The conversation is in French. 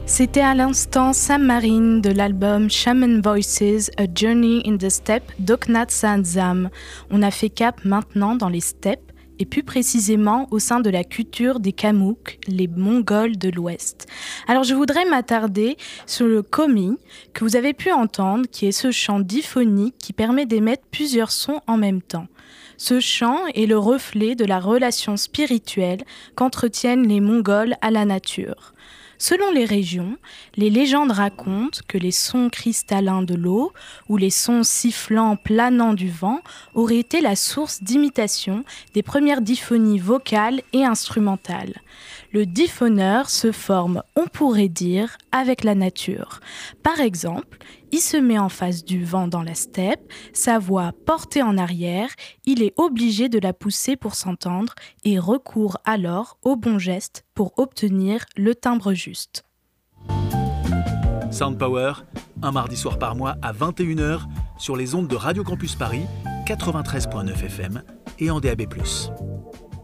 C'était à l'instant Sam Marine de l'album Shaman Voices, A Journey in the Steppe d'Oknat Saanzam. On a fait cap maintenant dans les steppes et plus précisément au sein de la culture des Kamouks, les Mongols de l'Ouest. Alors je voudrais m'attarder sur le komi que vous avez pu entendre, qui est ce chant diphonique qui permet d'émettre plusieurs sons en même temps. Ce chant est le reflet de la relation spirituelle qu'entretiennent les Mongols à la nature. Selon les régions, les légendes racontent que les sons cristallins de l'eau ou les sons sifflants planants du vent auraient été la source d'imitation des premières diphonies vocales et instrumentales. Le diphoneur se forme, on pourrait dire, avec la nature. Par exemple, il se met en face du vent dans la steppe, sa voix portée en arrière, il est obligé de la pousser pour s'entendre et recourt alors au bon geste pour obtenir le timbre juste. Sound Power, un mardi soir par mois à 21h sur les ondes de Radio Campus Paris, 93.9 FM et en DAB+.